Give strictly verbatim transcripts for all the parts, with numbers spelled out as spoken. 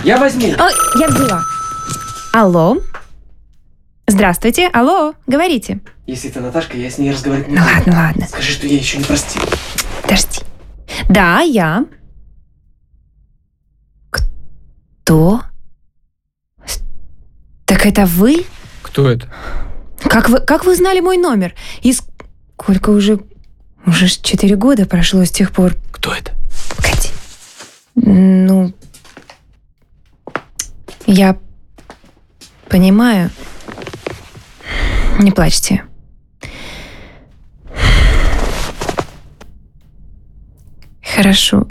Я возьму. О, я взяла. Алло? Здравствуйте. Алло, говорите. Если это Наташка, я с ней разговаривать не Ну буду. ладно, ладно. Скажи, что я еще не простил. Подожди. Да, я. Кто? Так это вы? Кто это? Как вы, как вы знали мой номер? И сколько уже... Уже ж четыре года прошло с тех пор. Кто это? Погоди. Ну... Я понимаю. Не плачьте. Хорошо.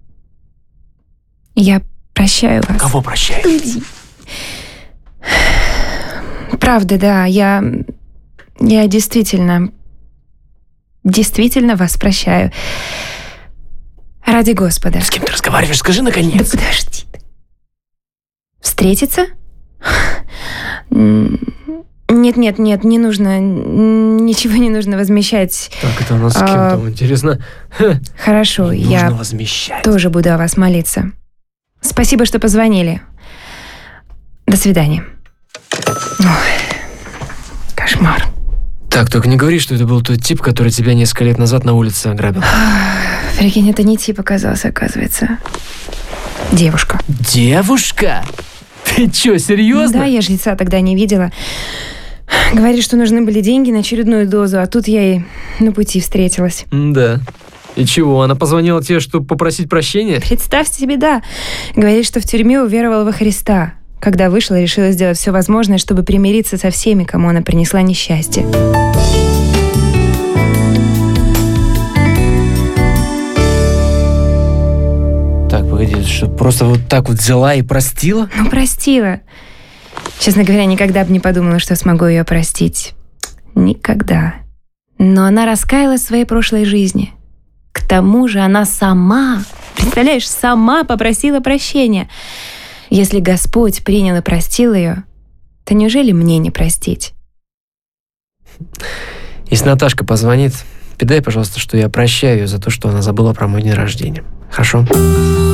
Я прощаю вас. Кого прощаешь? Иди. Правда, да, я... Я действительно... Действительно вас прощаю. Ради Господа. С кем ты разговариваешь? Скажи, Да наконец. подожди. Встретиться? Нет, нет, нет, не нужно. Ничего не нужно возмещать. Так, это у нас с А, кем-то, интересно. Хорошо, Не я нужно возмещать. тоже буду о вас молиться. Спасибо, что позвонили. До свидания. Ой, кошмар. Так, только не говори, что это был тот тип, который тебя несколько лет назад на улице ограбил. Прикинь, это не тип оказался, оказывается. Девушка. Девушка? Ты чё, серьезно? Да, я же лица тогда не видела. Говорит, что нужны были деньги на очередную дозу, а тут я и на пути встретилась. Да. И чего, она позвонила тебе, чтобы попросить прощения? Представьте себе, да. Говорит, что в тюрьме уверовала во Христа. Когда вышла, решила сделать все возможное, чтобы примириться со всеми, кому она принесла несчастье. Так, погоди, что просто вот так вот взяла и простила? Ну, простила. Честно говоря, никогда бы не подумала, что смогу ее простить. Никогда. Но она раскаялась в своей прошлой жизни. К тому же она сама, представляешь, сама попросила прощения. Если Господь принял и простил ее, то неужели мне не простить? Если Наташка позвонит, передай, пожалуйста, что я прощаю ее за то, что она забыла про мой день рождения. Хорошо?